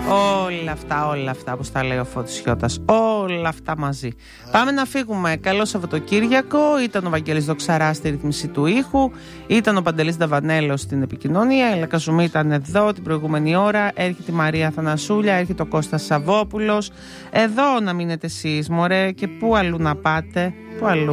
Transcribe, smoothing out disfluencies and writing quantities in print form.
Όλα αυτά, όπως τα λέει ο Φώτης Χιώτας. Όλα αυτά μαζί. Πάμε να φύγουμε. Καλό Σαββατοκύριακο. Ήταν ο Βαγγέλης Δοξαράς στη ρύθμιση του ήχου. Ήταν ο Παντελής Νταβανέλος στην επικοινωνία. Η Λακαζουμή ήταν εδώ την προηγούμενη ώρα. Έρχεται η Μαρία Θανασούλια. Έρχεται ο Κώστας Σαββόπουλος. Εδώ να μείνετε εσείς, μωρέ. Και πού αλλού να πάτε. Πού αλλού.